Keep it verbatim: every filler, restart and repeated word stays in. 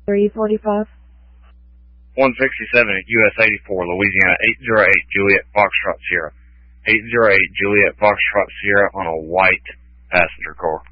three forty-five. one sixty-seven at U S eighty-four, Louisiana, eight zero eight Juliet Foxtrot Sierra. eight zero eight Juliet Foxtrot Sierra on a white passenger car.